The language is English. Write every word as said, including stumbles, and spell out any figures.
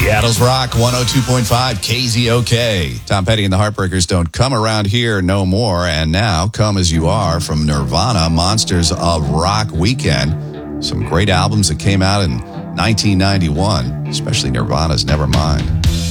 Seattle's Rock one oh two point five K Z O K. Tom Petty and the Heartbreakers don't come around here no more. And now, Come As You Are from Nirvana, Monsters of Rock Weekend. Some great albums that came out in nineteen ninety-one, especially Nirvana's Nevermind.